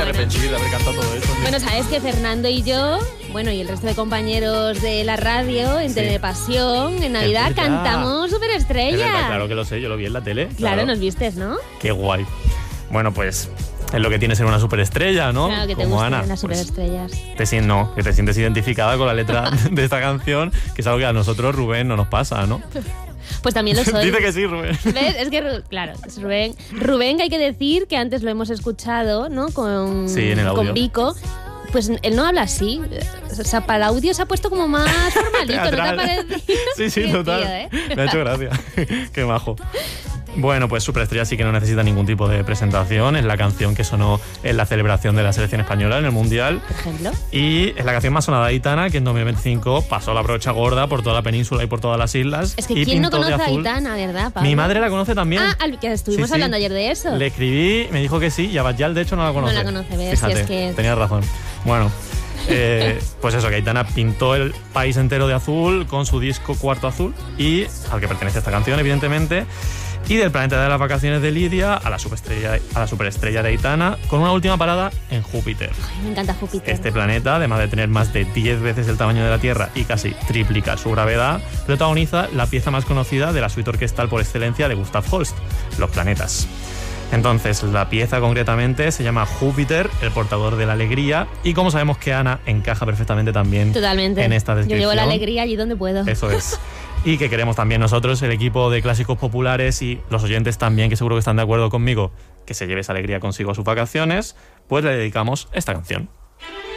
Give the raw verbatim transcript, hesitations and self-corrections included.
arrepentí de haber cantado todo eso. Bueno, sabes que Fernando y yo, bueno, y el resto de compañeros de la radio, en Sí. Telepasión, en Navidad, Es verdad. cantamos Superestrella. Es verdad, claro que lo sé, yo lo vi en la tele. Claro, nos vistes, ¿no? Qué guay. Bueno, pues es lo que tiene ser una superestrella, ¿no? Claro que te Como gustan Ana. las Pues, superestrellas. te sientes, no, que te sientes identificada con la letra de esta canción, que es algo que a nosotros, Rubén, no nos pasa, ¿no? Pues también lo soy. Dice que sí, Rubén. ¿Ves? Es que, Ru- claro, es Rubén. Rubén, que hay que decir que antes lo hemos escuchado, ¿no? Con, Sí, en el audio. con Vico. Pues él no habla así. O sea, para el audio se ha puesto como más formalito, ¿no te ha Teatral. parecido? Sí, sí, Qué total. tío, ¿eh? Me ha hecho gracia. Qué majo. Bueno, pues Superestrella sí que no necesita ningún tipo de presentación. Es la canción que sonó en la celebración de la selección española en el Mundial. Por ejemplo. Y es la canción más sonada de Aitana, que en dos mil veinticinco pasó la brocha gorda por toda la península y por todas las islas. Es que y ¿quién no pintó de conoce a azul. Aitana, verdad, Pablo? Mi madre la conoce también. Ah, al- que estuvimos Sí, sí. hablando ayer de eso. Le escribí, me dijo que sí, y Abadjal de hecho no la conoce. No la conoce, ves, Fíjate, si es que- tenías razón. Bueno, eh, pues eso, que Aitana pintó el país entero de azul con su disco Cuarto Azul, y al que pertenece esta canción, evidentemente. Y del planeta de las vacaciones de Lidia a la superestrella, a la superestrella de Aitana, con una última parada en Júpiter. Ay, me encanta Júpiter. Este planeta, además de tener más de diez veces el tamaño de la Tierra y casi triplica su gravedad, protagoniza la pieza más conocida de la suite orquestal por excelencia de Gustav Holst, Los planetas. Entonces, la pieza concretamente se llama Júpiter, el portador de la alegría, y como sabemos que Ana encaja perfectamente también Totalmente. en esta Yo descripción. llevo la alegría allí donde puedo. Eso es. Y que queremos también nosotros, el equipo de Clásicos Populares y los oyentes también, que seguro que están de acuerdo conmigo, que se lleve esa alegría consigo a sus vacaciones, pues le dedicamos esta canción.